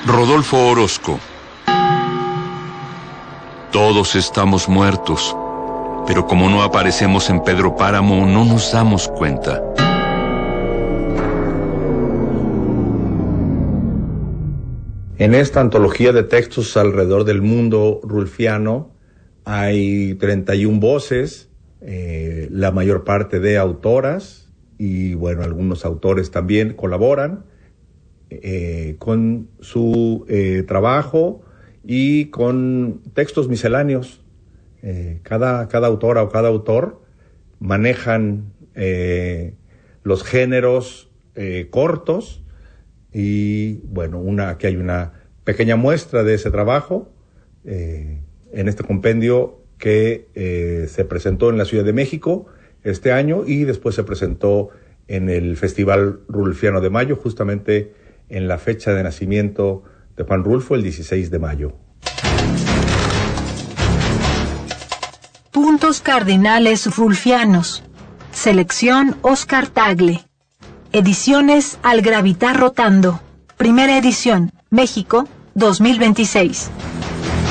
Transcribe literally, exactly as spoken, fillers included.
Rodolfo Orozco. Todos estamos muertos, pero como no aparecemos en Pedro Páramo, no nos damos cuenta. En esta antología de textos alrededor del mundo rulfiano hay treinta y una voces, eh, la mayor parte de autoras, y bueno, algunos autores también colaboran eh, con su eh, trabajo y con textos misceláneos. Eh, cada, cada autora o cada autor manejan eh, los géneros eh, cortos. Y bueno, una, aquí hay una pequeña muestra de ese trabajo eh, en este compendio que eh, se presentó en la Ciudad de México este año y después se presentó en el Festival Rulfiano de Mayo, justamente en la fecha de nacimiento de Juan Rulfo, el dieciséis de mayo. Puntos cardinales rulfianos. Selección Oscar Tagle. Ediciones Al Gravitar Rotando. Primera edición, México, dos mil veintiséis.